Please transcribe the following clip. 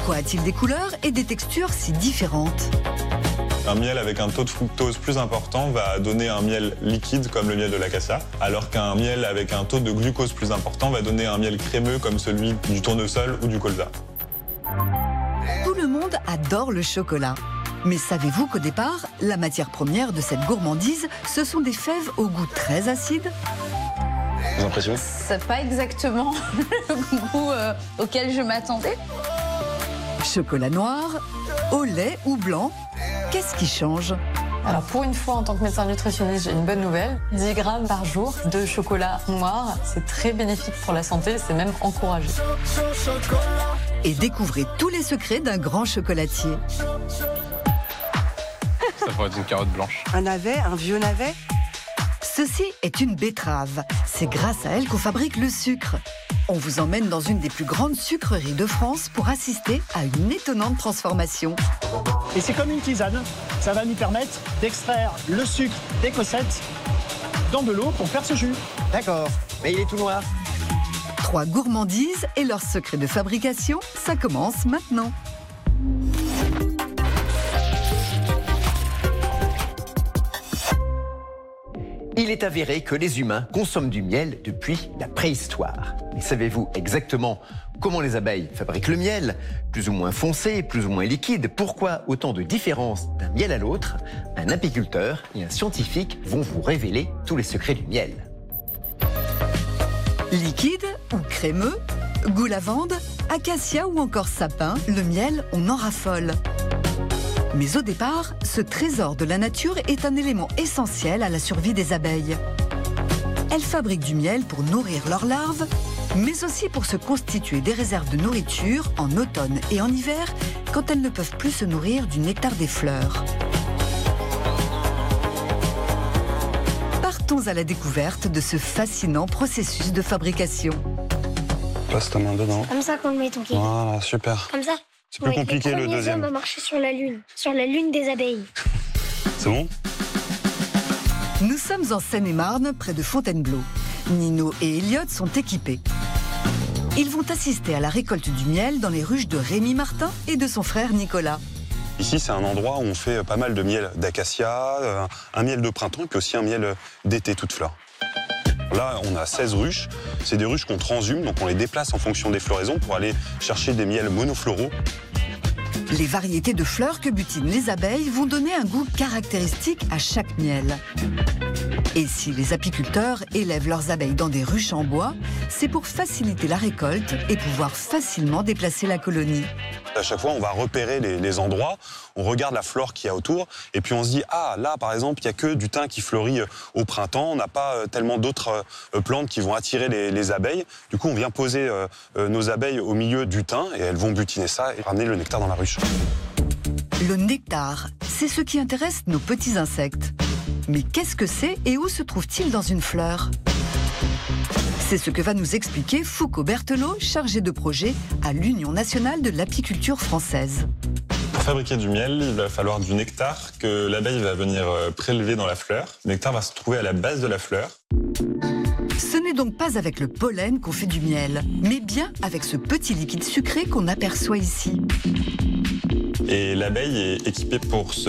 Pourquoi a-t-il des couleurs et des textures si différentes? Un miel avec un taux de fructose plus important va donner un miel liquide comme le miel de l'acacia, alors qu'un miel avec un taux de glucose plus important va donner un miel crémeux comme celui du tournesol ou du colza. Tout le monde adore le chocolat. Mais savez-vous qu'au départ, la matière première de cette gourmandise, ce sont des fèves au goût très acide? Vous impressionnez? C'est pas exactement le goût auquel je m'attendais. Chocolat noir, au lait ou blanc, qu'est-ce qui change? Alors pour une fois, en tant que médecin nutritionniste, j'ai une bonne nouvelle. 10 grammes par jour de chocolat noir, c'est très bénéfique pour la santé, c'est même encouragé. Et découvrez tous les secrets d'un grand chocolatier. Ça pourrait être une carotte blanche. Un navet, un vieux navet? Ceci est une betterave. C'est grâce à elle qu'on fabrique le sucre. On vous emmène dans une des plus grandes sucreries de France pour assister à une étonnante transformation. Et c'est comme une tisane. Ça va nous permettre d'extraire le sucre des cossettes dans de l'eau pour faire ce jus. D'accord, mais il est tout noir. 3 gourmandises et leur secret de fabrication, ça commence maintenant. Il est avéré que les humains consomment du miel depuis la préhistoire. Mais savez-vous exactement comment les abeilles fabriquent le miel? Plus ou moins foncé, plus ou moins liquide. Pourquoi autant de différences d'un miel à l'autre? Un apiculteur et un scientifique vont vous révéler tous les secrets du miel. Liquide ou crémeux, goût lavande, acacia ou encore sapin, le miel, on en raffole. Mais au départ, ce trésor de la nature est un élément essentiel à la survie des abeilles. Elles fabriquent du miel pour nourrir leurs larves, mais aussi pour se constituer des réserves de nourriture en automne et en hiver, quand elles ne peuvent plus se nourrir du nectar des fleurs. Partons à la découverte de ce fascinant processus de fabrication. Passe ta main dedans. Comme ça qu'on le met, ton kéké. Voilà, super. Comme ça. C'est plus compliqué le deuxième. On a marché sur la lune des abeilles. C'est bon? Nous sommes en Seine-et-Marne, près de Fontainebleau. Nino et Elliot sont équipés. Ils vont assister à la récolte du miel dans les ruches de Rémi Martin et de son frère Nicolas. Ici, c'est un endroit où on fait pas mal de miel d'acacia, un miel de printemps, puis aussi un miel d'été, toute fleur. Là, on a 16 ruches. C'est des ruches qu'on transhume, donc on les déplace en fonction des floraisons pour aller chercher des miels monofloraux. Les variétés de fleurs que butinent les abeilles vont donner un goût caractéristique à chaque miel. Et si les apiculteurs élèvent leurs abeilles dans des ruches en bois, c'est pour faciliter la récolte et pouvoir facilement déplacer la colonie. À chaque fois, on va repérer les endroits, on regarde la flore qu'il y a autour, et puis on se dit, ah, là, par exemple, il n'y a que du thym qui fleurit au printemps, on n'a pas tellement d'autres plantes qui vont attirer les abeilles. Du coup, on vient poser nos abeilles au milieu du thym, et elles vont butiner ça et ramener le nectar dans la ruche. Le nectar, c'est ce qui intéresse nos petits insectes. Mais qu'est-ce que c'est et où se trouve-t-il dans une fleur ? C'est ce que va nous expliquer Foucault Berthelot, chargé de projet à l'Union nationale de l'apiculture française. Pour fabriquer du miel, il va falloir du nectar que l'abeille va venir prélever dans la fleur. Le nectar va se trouver à la base de la fleur. Ce n'est donc pas avec le pollen qu'on fait du miel, mais bien avec ce petit liquide sucré qu'on aperçoit ici. Et l'abeille est équipée pour se